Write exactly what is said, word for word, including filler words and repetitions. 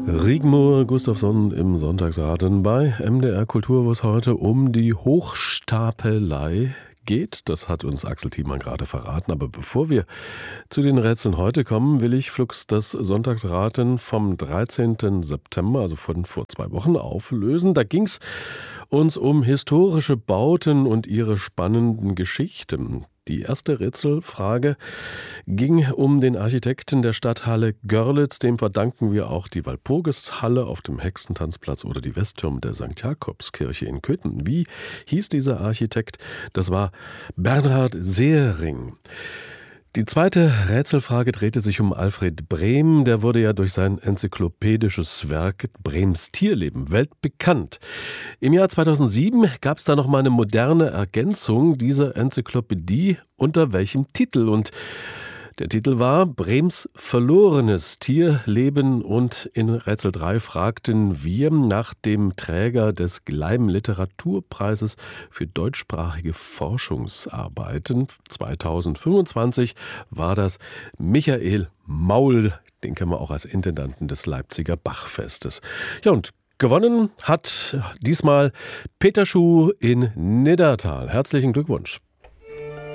Rigmor Gustafsson im Sonntagsraten bei M D R Kultur, wo es heute um die Hochstapelei geht. Das hat uns Axel Thiemann gerade verraten. Aber bevor wir zu den Rätseln heute kommen, will ich flugs das Sonntagsraten vom dreizehnten September, also von vor zwei Wochen, auflösen. Da ging es uns um historische Bauten und ihre spannenden Geschichten. Die erste Rätselfrage ging um den Architekten der Stadthalle Görlitz. Dem verdanken wir auch die Walpurgishalle auf dem Hexentanzplatz oder die Westtürme der Sankt Jakobskirche in Köthen. Wie hieß dieser Architekt? Das war Bernhard Sehring. Die zweite Rätselfrage drehte sich um Alfred Brehm. Der wurde ja durch sein enzyklopädisches Werk Brehms Tierleben weltbekannt. Im Jahr zweitausendsieben gab es da noch mal eine moderne Ergänzung dieser Enzyklopädie. Unter welchem Titel? Und der Titel war Brehms verlorenes Tierleben, und in Rätsel drei fragten wir nach dem Träger des Gleim Literaturpreises für deutschsprachige Forschungsarbeiten. zweitausendfünfundzwanzig war das Michael Maul, den kennen wir auch als Intendanten des Leipziger Bachfestes. Ja, und gewonnen hat diesmal Peter Schuh in Niddertal. Herzlichen Glückwunsch.